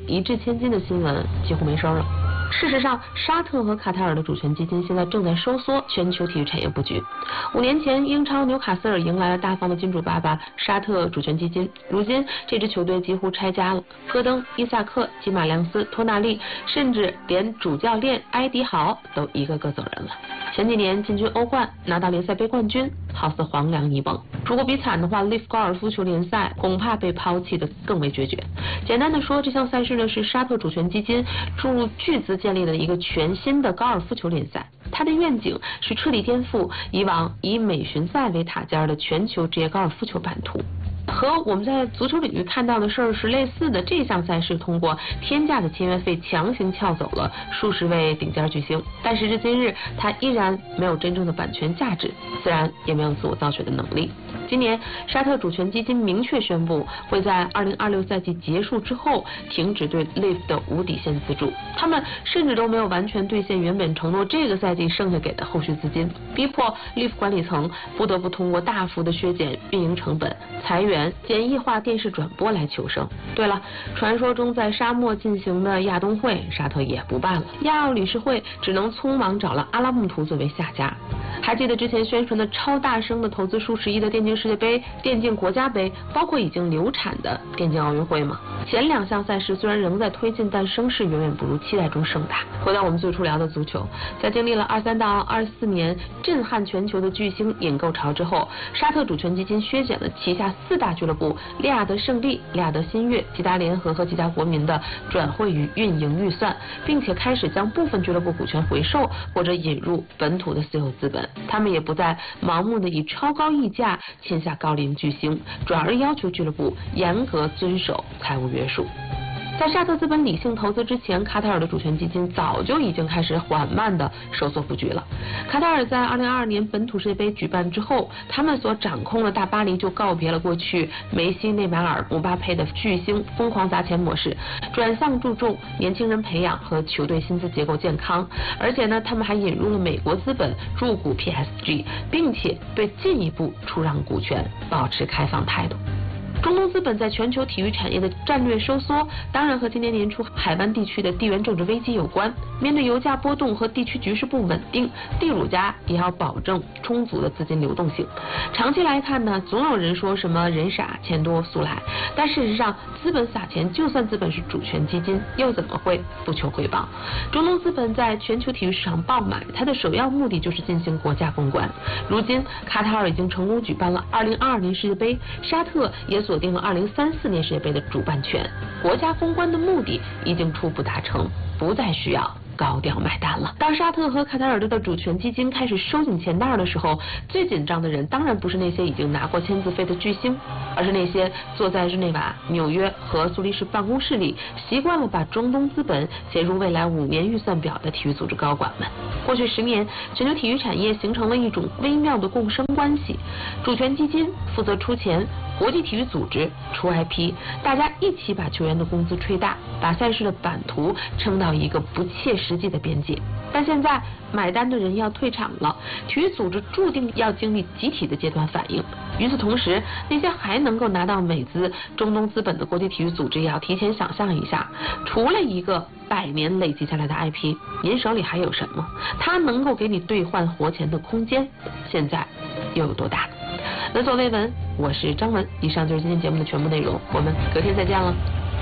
一掷千金的新闻几乎没声了。事实上，沙特和卡塔尔的主权基金现在正在收缩全球体育产业布局。5年前，英超纽卡斯尔迎来了大方的金主爸爸沙特主权基金，如今这支球队几乎拆家了。戈登、伊萨克、吉马良斯、托纳利，甚至连主教练埃迪豪都一个个走人了。前几年进军欧冠，拿到联赛杯冠军，好似黄粱一梦。如果比惨的话，利夫高尔夫球联赛恐怕被抛弃的更为决绝。简单的说，这项赛事呢是沙特主权基金注入巨资建立的一个全新的高尔夫球联赛。它的愿景是彻底颠覆以往以美巡赛为塔尖的全球职业高尔夫球版图。和我们在足球领域看到的事儿是类似的，这项赛事通过天价的签约费强行撬走了数十位顶尖巨星，但时至今日，它依然没有真正的版权价值，自然也没有自我造血的能力。今年，沙特主权基金明确宣布会在2026赛季结束之后停止对 LIV 的无底线资助，他们甚至都没有完全兑现原本承诺这个赛季剩下给的后续资金，逼迫 LIV 管理层不得不通过大幅的削减运营成本、裁员、简易化电视转播来求生。对了，传说中在沙漠进行的亚冬会，沙特也不办了，亚奥理事会只能匆忙找了阿拉木图作为下家。还记得之前宣传的超大声的投资数十亿的电竞世界杯、电竞国家杯，包括已经流产的电竞奥运会吗？前2项赛事虽然仍在推进，但声势远远不如期待中盛大。回到我们最初聊的足球，在经历了23到24年震撼全球的巨星引购潮之后，沙特主权基金削减了旗下4大俱乐部利雅得胜利、利雅得新月、吉达联合和吉达国民的转会与运营预算，并且开始将部分俱乐部股权回售或者引入本土的私有资本。他们也不再盲目的以超高溢价签下高龄巨星，转而要求俱乐部严格遵守财务约束。在沙特资本理性投资之前，卡塔尔的主权基金早就已经开始缓慢的收缩布局了。卡塔尔在2022年本土世界杯举办之后，他们所掌控的大巴黎就告别了过去梅西、内马尔、姆巴佩的巨星疯狂砸钱模式，转向注重年轻人培养和球队薪资结构健康。而且呢，他们还引入了美国资本入股 PSG， 并且对进一步出让股权保持开放态度。中东资本在全球体育产业的战略收缩，当然和今年年初海湾地区的地缘政治危机有关。面对油价波动和地区局势不稳定，地主家也要保证充足的资金流动性。长期来看呢，总有人说什么人傻钱多速来，但事实上，资本撒钱，就算资本是主权基金，又怎么会不求回报？中东资本在全球体育市场爆买，它的首要目的就是进行国家公关。如今，卡塔尔已经成功举办了2022年世界杯，沙特也锁定了2034年世界杯的主办权，国家公关的目的已经初步达成，不再需要高调买单了。当沙特和卡塔尔的主权基金开始收紧钱袋的时候，最紧张的人当然不是那些已经拿过签字费的巨星，而是那些坐在日内瓦、纽约和苏黎世办公室里，习惯了把中东资本写入未来5年预算表的体育组织高管们。过去10年，全球体育产业形成了一种微妙的共生关系，主权基金负责出钱，国际体育组织出 IP， 大家一起把球员的工资吹大，把赛事的版图撑到一个不切实际的边界。但现在买单的人要退场了，体育组织注定要经历集体的阶段反应。与此同时，那些还能够拿到美资、中东资本的国际体育组织也要提前想象一下，除了一个100年累积下来的 IP， 您手里还有什么？它能够给你兑换活钱的空间，现在又有多大？闻所未闻，我是张文。以上就是今天节目的全部内容，我们隔天再见了。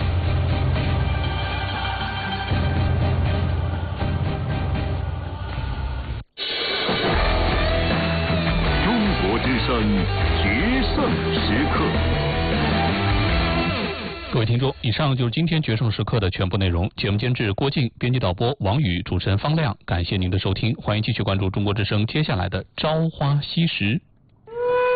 中国之声决胜时刻。 各位听众，以上就是今天决胜时刻的全部内容。节目监制郭靖，编辑导播王宇，主持人方亮。感谢您的收听，欢迎继续关注中国之声接下来的朝花夕拾。